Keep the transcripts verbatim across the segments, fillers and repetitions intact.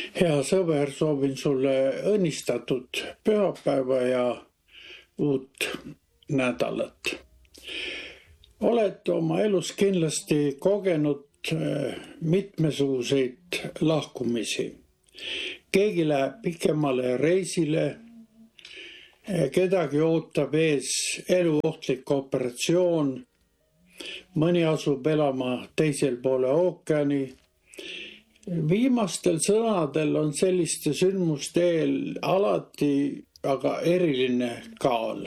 Hea sõber, soovin sulle õnnistatud pühapäeva ja uut nädalat. Oled oma elus kindlasti kogenud mitmesuguseid lahkumisi. Keegi läheb pikemale reisile, kedagi ootab ees eluohtlik operatsioon, mõni asub elama teisel poole ookeani. Viimastel sõnadel on selliste sündmuste eel alati aga eriline kaal.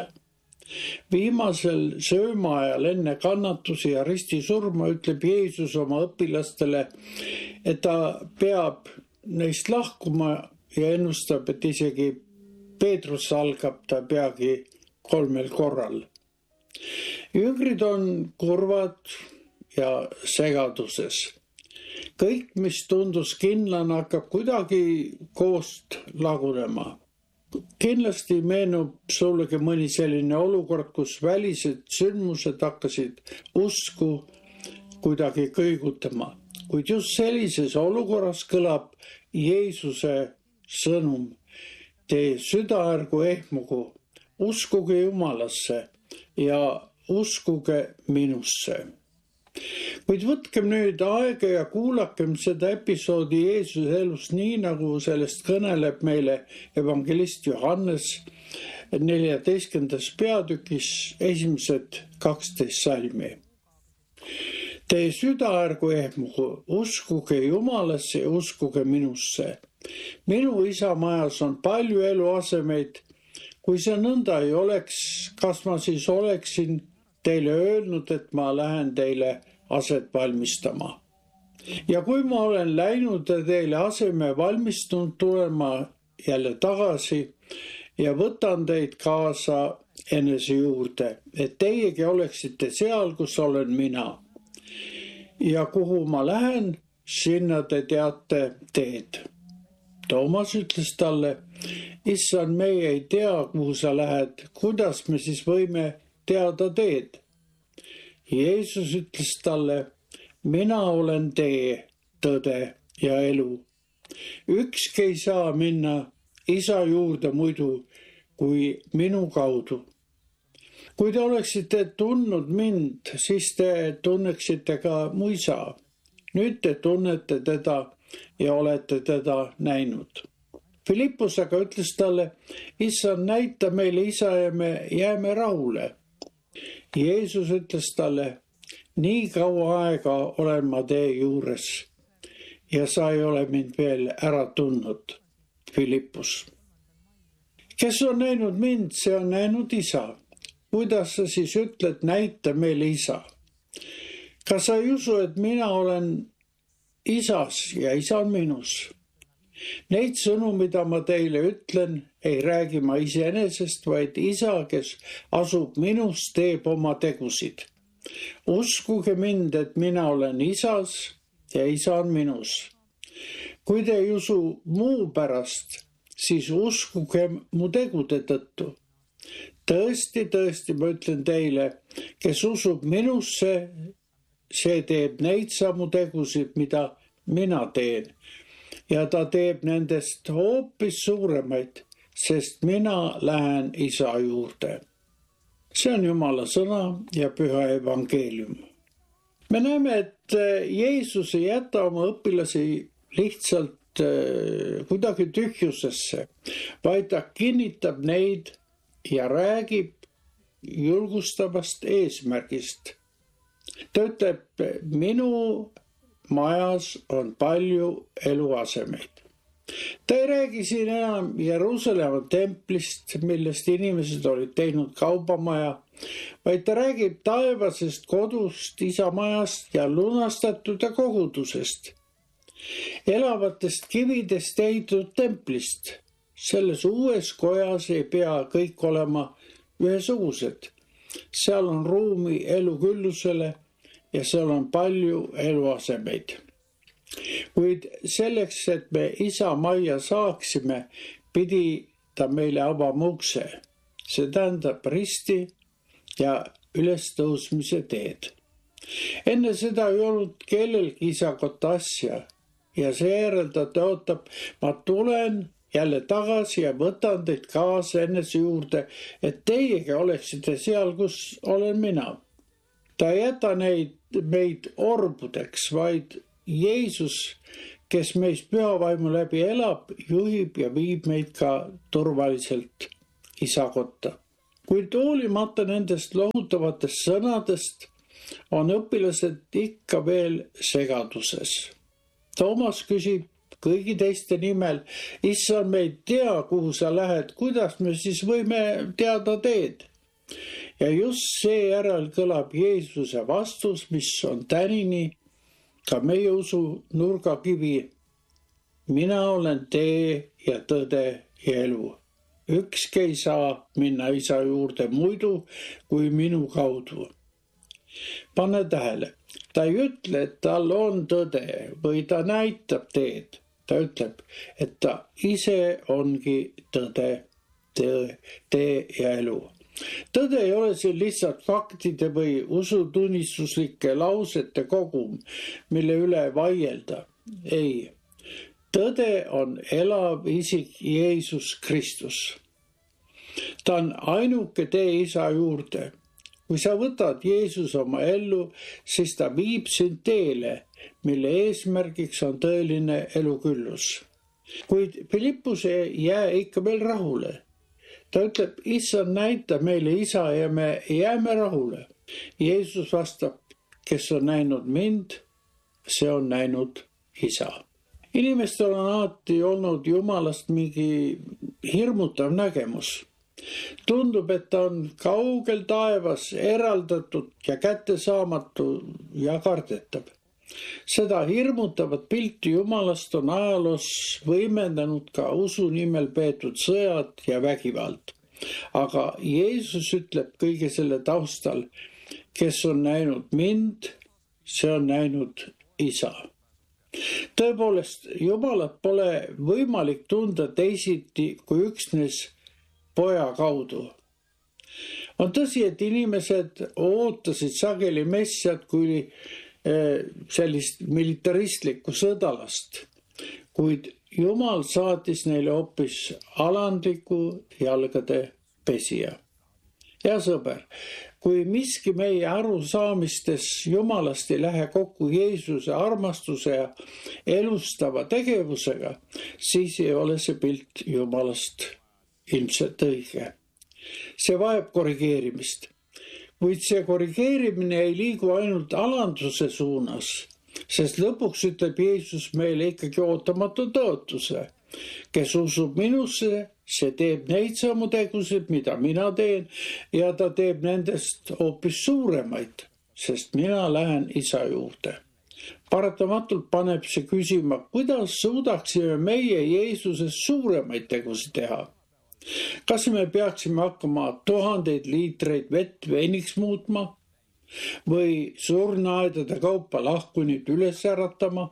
Viimasel söömaajal enne kannatusi ja ristisurma ütleb Jeesus oma õpilastele, et ta peab neist lahkuma ja ennustab, et isegi Peetrus algab ta peagi kolmel korral. Jüngrid on kurvad ja segaduses. Kõik, mis tundus kindlana, hakkab kuidagi koost lagunema. Kindlasti meenub sullegi mõni selline olukord, kus välised sündmused hakkasid usku kuidagi kõigutama. Kuid just sellises olukorras kõlab Jeesuse sõnum. Teie süda ärgu ehmugu, uskuge Jumalasse ja uskuge minusse. Kuid võtkem nüüd aega ja kuulakem seda episoodi Jeesuse elust nii, nagu sellest kõneleb meile evangelist Johannes neljateistkümnendas peatükis esimesed kaksteist salmi. Teie süda ärgu ehmugu, uskuge Jumalasse ja uskuge minusse. Minu isa majas on palju eluasemeid. Kui see nõnda ei oleks, kas ma siis oleksin teile öelnud, et ma lähen teile aset valmistama. Ja kui ma olen läinud teile aseme valmistunud, tulen ma jälle tagasi ja võtan teid kaasa enese juurde, et teiegi oleksite seal, kus olen mina. Ja kuhu ma lähen, sinna te teate teed. Toomas ütles talle, issand, meie ei tea, kuhu sa lähed, kuidas me siis võime teada teed? Jeesus ütles talle, mina olen tee, tõde ja elu. Ükski ei saa minna isa juurde muidu kui minu kaudu. Kui te oleksite tundnud mind, siis te tunneksite ka mu isa. Nüüd te tunnete teda ja olete teda näinud. Filippus aga ütles talle, issand, näita meile isa ja me jääme rahule. Jeesus ütles talle, nii kaua aega olen ma tee juures ja sa ei ole mind veel ära tundnud, Filippus. Kes on näinud mind, see on näinud isa. Kuidas sa siis ütled, näita meile isa? Kas sa ei usu, et mina olen isas ja isa on minus? Neid sõnu, mida ma teile ütlen, ei räägi ma iseenesest, vaid isa, kes asub minus, teeb oma tegusid. Uskuge mind, et mina olen isas ja isa on minus. Kui te ei usu muu pärast, siis uskuge mu tegude tõttu. Tõesti, tõesti, ma ütlen teile, kes usub minusse, see teeb neid samu tegusid, mida mina teen. Ja ta teeb nendest hoopis suuremaid, sest mina lähen isa juurde. See on Jumala sõna ja püha evangeelium. Me näeme, et Jeesus ei jäta oma õpilasi lihtsalt kuidagi tühjusesse, vaid ta kinnitab neid ja räägib julgustavast eesmärgist. Ta ütleb, minu majas on palju eluasemeid. Ta ei räägi siin enam Jeruusalemma templist, millest inimesed olid teinud kaubamaja, vaid ta räägib taevasest kodust, isa majast ja lunastatud ja kogudusest. Elavatest kividest ehitatud templist. Selles uues kojas ei pea kõik olema ühesugused. Seal on ruumi eluküllusele ja seal on palju eluasemeid. Kuid selleks, et me isa majja saaksime, pidi ta meile avama ukse. See tähendab risti ja ülestõusmise teed. Enne seda ei olnud kellelgi isa kohta asja. ja seejärel ta tõotab, ma tulen jälle tagasi ja võtan teid kaasa enese juurde, et teiegi oleksite seal, kus olen mina. Ta ei jäta neid, meid orbudeks, vaid Jeesus, kes meis pühavaimu läbi elab, juhib ja viib meid ka turvaliselt isa kotta. Kuid hoolimata nendest lohutavatest sõnadest on õpilased ikka veel segaduses. Toomas küsib kõigi teiste nimel, issand, me ei tea, kuhu sa lähed, kuidas me siis võime teada teed? Ja just seejärel kõlab Jeesuse vastus, mis on tänini ka meie usu nurgakivi. Mina olen tee ja tõde ja elu. Ükski ei saa minna isa juurde muidu kui minu kaudu. Pane tähele, ta ei ütle, et tal on tõde või ta näitab teed. Ta ütleb, et ta ise ongi tõde, tee, tee ja elu. Tõde ei ole siin lihtsalt faktide või usutunnistuslike lausete kogum, mille üle vaielda. Ei. Tõde on elav isik Jeesus Kristus. Ta on ainuke tee isa juurde. Kui sa võtad Jeesus oma ellu, siis ta viib sind teele, mille eesmärgiks on tõeline eluküllus. Kuid Philippus ei jää ikka veel rahule. Ta ütleb, issand, näita meile isa ja me jääme rahule. Jeesus vastab, kes on näinud mind, see on näinud isa. Inimestel on alati olnud Jumalast mingi hirmutav nägemus. Tundub, et ta on kaugel taevas, eraldatud ja kättesaamatu ja kardetav. Seda hirmutavat pilti Jumalast on ajaloos võimendanud ka usu nimel peetud sõjad ja vägivald. Aga Jeesus ütleb kõige selle taustal, kes on näinud mind, see on näinud isa. Tõepoolest, Jumalat pole võimalik tunda teisiti kui üksnes poja kaudu. On tõsi, et inimesed ootasid sageli messiat kui sellist militaristlikku sõdalast, kuid Jumal saatis neile hoopis alandliku jalgade pesija. Hea sõber, kui miski meie arusaamistes Jumalast ei lähe kokku Jeesuse armastuse ja elustava tegevusega, siis ei ole see pilt Jumalast ilmselt õige. See vajab korrigeerimist, kuid see korrigeerimine ei liigu ainult alanduse suunas, sest lõpuks ütleb Jeesus meile ikkagi ootamatu tõotuse. Kes usub minusse, see teeb neid samu tegusid, mida mina teen, ja ta teeb nendest hoopis suuremaid, sest mina lähen isa juurde. Paratamatult paneb see küsima, kuidas suudaksime meie Jeesuses suuremaid tegusid teha. Kas me peaksime hakkama tuhandeid liitreid vett veiniks muutma või surnuaedade kaupa lahkunid üles äratama?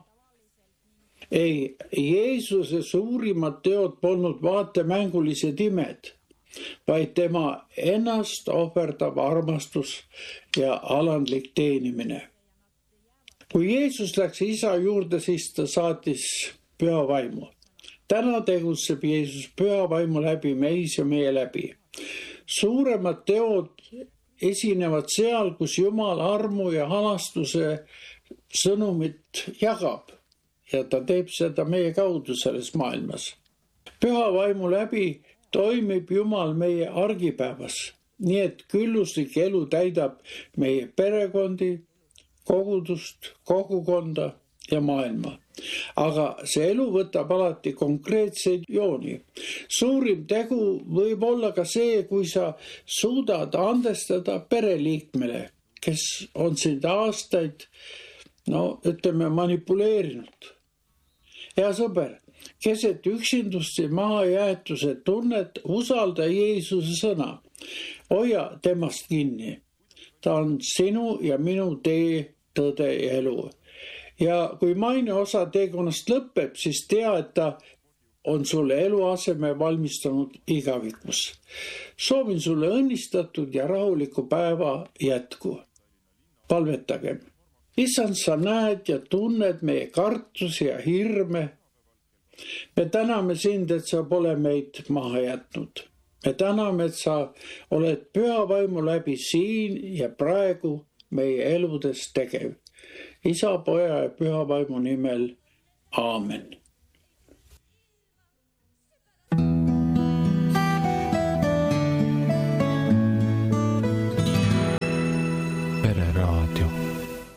Ei, Jeesuse suurimad teod polnud vaatemängulised imed, vaid tema ennast ohverdav armastus ja alandlik teenimine. Kui Jeesus läks isa juurde, siis ta saatis püha vaimu. Täna tegutseb Jeesus püha vaimu läbi meis ja meie läbi. Suuremad teod esinevad seal, kus Jumal armu ja halastuse sõnumit jagab. Ja ta teeb seda meie kaudu selles maailmas. Püha vaimu läbi toimib Jumal meie argipäevas, nii et külluslik elu täidab meie perekondi, kogudust, kogukonda ja maailma. Aga see elu võtab alati konkreetseid jooni. Suurim tegu võib olla ka see, kui sa suudad andestada pereliikmele, kes on sind aastaid, no ütleme, manipuleerinud. Hea sõber, keset üksindust ja mahajäetuse tunnet usalda Jeesuse sõna. Hoia temast kinni. Ta on sinu ja minu tee, tõde ja elu. Ja kui maine osa teekonnast lõpeb, siis tea, et ta on sulle eluaseme valmistanud igavikus. Soovin sulle õnnistatud ja rahuliku päeva jätku. Palvetagem. Issand, sa näed ja tunned meie kartusi ja hirme. Me täname sind, et sa pole meid maha jätnud. Me täname, et sa oled püha vaimu läbi siin ja praegu meie eludes tegev. Isa, Poja ja püha vaimu nimel. Aamen.